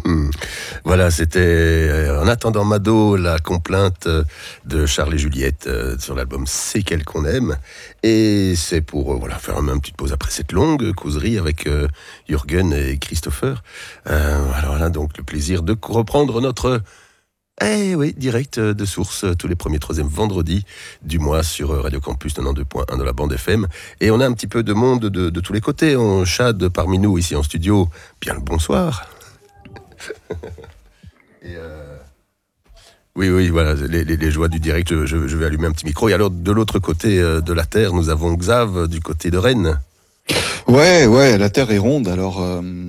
Voilà, c'était En attendant Mado, la complainte de Charles et Juliette sur l'album C'est qu'elle qu'on aime. Et c'est pour faire une petite pause après cette longue causerie avec Jürgen et Christopher. Alors là, donc le plaisir de reprendre notre direct de source tous les premiers, troisièmes vendredis du mois sur Radio Campus 92.1 de la bande FM. Et on a un petit peu de monde de tous les côtés. On Chad parmi nous ici en studio. Bien le bonsoir. Et oui, voilà, les joies du direct, je vais allumer un petit micro. Et alors, de l'autre côté de la Terre, nous avons Xav du côté de Rennes. Ouais, la Terre est ronde, alors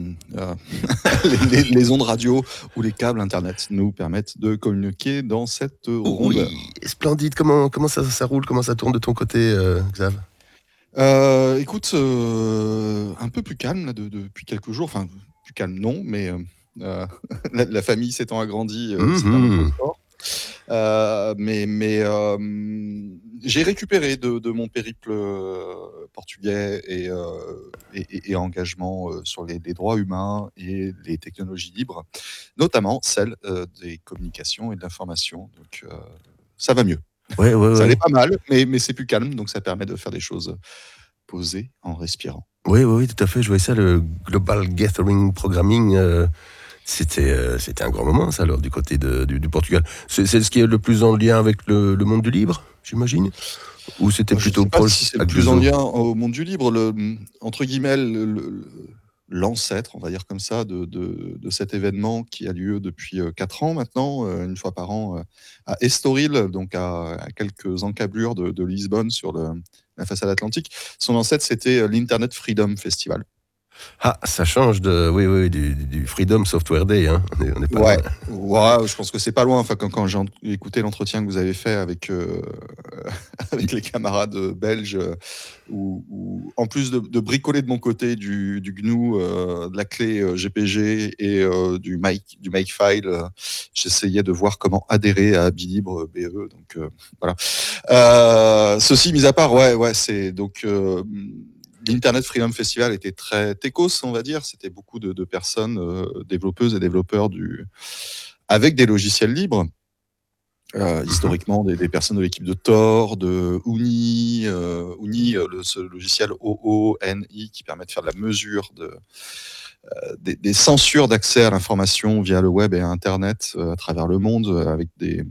les ondes radio ou les câbles Internet nous permettent de communiquer dans cette rondeur. Oui, splendide. Comment ça roule, comment ça tourne de ton côté, Xav? Écoute, un peu plus calme là, depuis quelques jours, enfin plus calme non, mais la famille s'étant agrandie, c'est un autre sport. Mais j'ai récupéré de mon périple portugais et engagement sur les droits humains et les technologies libres, notamment celle des communications et de l'information. Donc ça va mieux. Ouais. Ça allait pas mal, mais c'est plus calme, donc ça permet de faire des choses posées en respirant. Oui, tout à fait. Je voyais ça, le Global Gathering Programming. C'était un grand moment, ça, alors, du côté du Portugal. C'est ce qui est le plus en lien avec le monde du libre, j'imagine? Ou c'était plutôt proche? Si c'est le plus en lien au monde du libre, entre guillemets, l'ancêtre, on va dire comme ça, de cet événement qui a lieu depuis 4 ans maintenant, une fois par an, à Estoril, donc à quelques encablures de Lisbonne sur la façade atlantique. Son ancêtre, c'était l'Internet Freedom Festival. Ah, ça change du Freedom Software Day, hein. On est pas loin. Ouais, je pense que c'est pas loin. Enfin, quand j'ai écouté l'entretien que vous avez fait avec avec les camarades belges, où en plus de bricoler de mon côté du GNU, de la clé GPG et du Makefile, j'essayais de voir comment adhérer à Bilibre BE. Donc voilà. Ceci mis à part, c'est donc. L'Internet Freedom Festival était très techos, on va dire. C'était beaucoup de personnes, développeuses et développeurs avec des logiciels libres. Historiquement, des personnes de l'équipe de Tor, de Uni, ce logiciel OONI qui permet de faire de la mesure des censures d'accès à l'information via le web et Internet à travers le monde, avec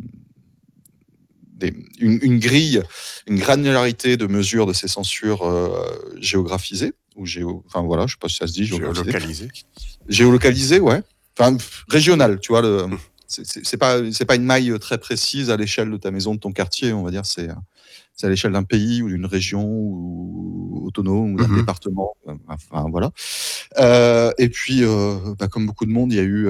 une grille, une granularité de mesure de ces censures géographisées ou je sais pas si ça se dit géolocalisées, ouais. Enfin régional, tu vois c'est pas une maille très précise à l'échelle de ta maison, de ton quartier, on va dire, c'est à l'échelle d'un pays ou d'une région ou autonome ou d'un département. Enfin voilà. Et puis comme beaucoup de monde, il y a eu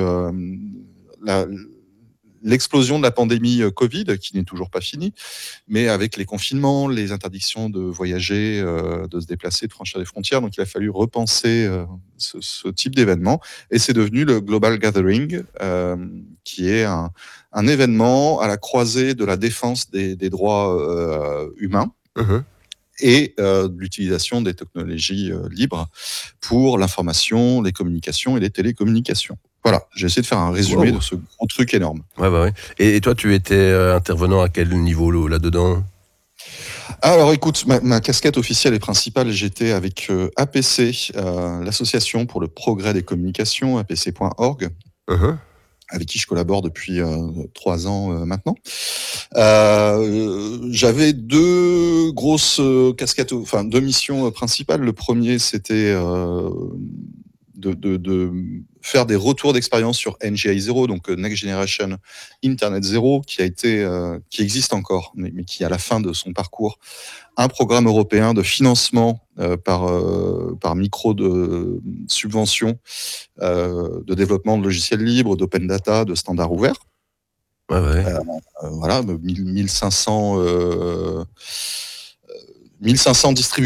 l'explosion de la pandémie Covid, qui n'est toujours pas finie, mais avec les confinements, les interdictions de voyager, de se déplacer, de franchir les frontières, donc il a fallu repenser ce type d'événement, et c'est devenu le Global Gathering, qui est un événement à la croisée de la défense des droits humains et de l'utilisation des technologies libres pour l'information, les communications et les télécommunications. Voilà, j'ai essayé de faire un résumé de ce gros truc énorme. Ouais. Et toi, tu étais intervenant à quel niveau là-dedans? Alors écoute, ma casquette officielle et principale, j'étais avec APC, l'association pour le progrès des communications, apc.org, avec qui je collabore depuis 3 ans maintenant. J'avais 2 grosses casquettes, enfin 2 missions principales. Le premier, c'était de faire des retours d'expérience sur NGI 0, donc Next Generation Internet 0, qui existe encore, mais qui, à la fin de son parcours, un programme européen de financement par micro de subvention de développement de logiciels libres, d'open data, de standards ouverts. Voilà, 1500 distributeurs